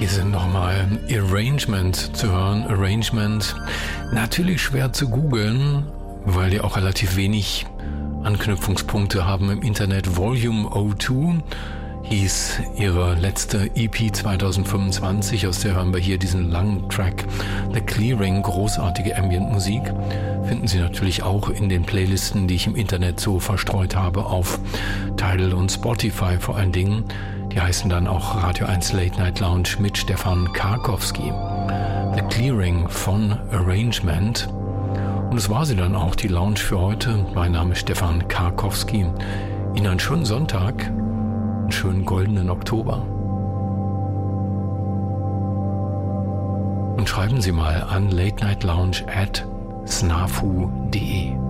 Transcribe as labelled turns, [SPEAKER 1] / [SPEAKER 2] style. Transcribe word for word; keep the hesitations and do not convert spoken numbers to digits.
[SPEAKER 1] Hier sind nochmal Arrangement zu hören. Arrangement, natürlich schwer zu googeln, weil die auch relativ wenig Anknüpfungspunkte haben im Internet. Volume O zwei hieß ihre letzte E P zwanzig fünfundzwanzig, aus der hören wir hier diesen langen Track The Clearing, großartige Ambient-Musik. Finden Sie natürlich auch in den Playlisten, die ich im Internet so verstreut habe, auf Tidal und Spotify vor allen Dingen. Die heißen dann auch Radio eins Late Night Lounge mit Stefan Karkowski. The Clearing von Arrangement. Und das war sie dann auch, die Lounge für heute. Mein Name ist Stefan Karkowski. Ihnen einen schönen Sonntag, einen schönen goldenen Oktober. Und schreiben Sie mal an late night lounge at snafu punkt de.